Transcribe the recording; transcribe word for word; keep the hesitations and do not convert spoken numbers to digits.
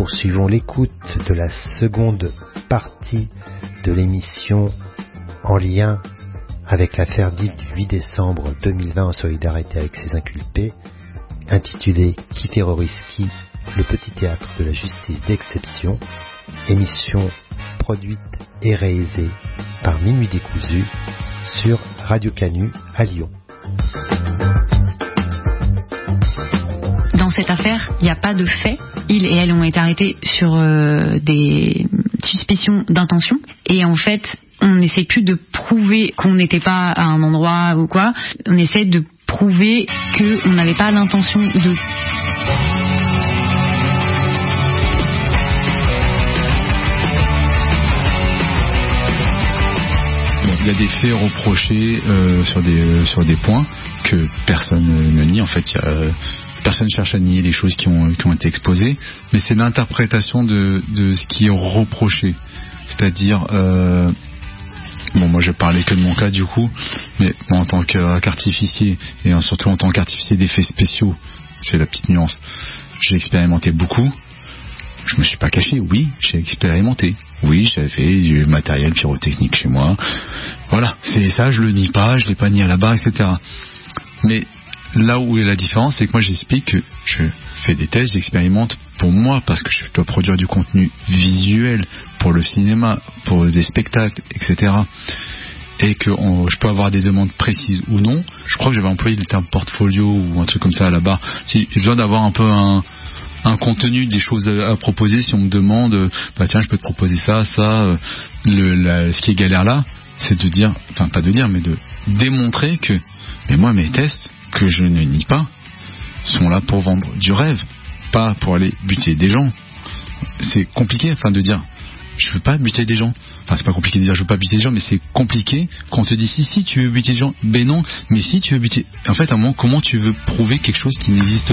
poursuivons l'écoute de la seconde partie de l'émission en lien avec l'affaire dite du huit décembre deux mille vingt en solidarité avec ses inculpés, intitulée Qui terrorise qui ? Le petit théâtre de la justice d'exception, émission produite et réalisée par Minuit décousu sur Radio Canu à Lyon. Dans cette affaire, il n'y a pas de fait. Il et elle ont été arrêtés sur euh, des suspicions d'intention. Et en fait, on n'essaie plus de prouver qu'on n'était pas à un endroit ou quoi. On essaie de prouver qu'on n'avait pas l'intention de... Il y a des faits reprochés euh, sur des euh, sur des points que personne ne nie. En fait, il y a, euh, personne cherche à nier les choses qui ont qui ont été exposées, mais c'est l'interprétation de de ce qui est reproché. C'est-à-dire, euh, bon, moi je parlais que de mon cas du coup, mais moi, en tant qu'artificier et surtout en tant qu'artificier d'effets spéciaux, c'est la petite nuance. J'ai expérimenté beaucoup. Je me suis pas caché, oui, j'ai expérimenté. Oui, j'avais du matériel pyrotechnique chez moi. Voilà, c'est ça, je le nie pas, je l'ai pas nié à la barre, et cetera. Mais là où est la différence, c'est que moi j'explique que je fais des tests, j'expérimente pour moi, parce que je dois produire du contenu visuel pour le cinéma, pour des spectacles, et cetera. Et que on, je peux avoir des demandes précises ou non. Je crois que j'avais employé le terme portfolio ou un truc comme ça à la barre. Si j'ai besoin d'avoir un peu un... un contenu, des choses à, à proposer, si on me demande, bah tiens, je peux te proposer ça, ça, le, la, ce qui est galère là, c'est de dire, enfin pas de dire, mais de démontrer que, mais moi mes tests, que je ne nie pas, sont là pour vendre du rêve, pas pour aller buter des gens. C'est compliqué, enfin de dire, je veux pas buter des gens. Enfin, c'est pas compliqué de dire je veux pas buter des gens, mais c'est compliqué quand on te dit si, si, tu veux buter des gens. Ben non, mais si tu veux buter. En fait, à un moment, comment tu veux prouver quelque chose qui n'existe pas?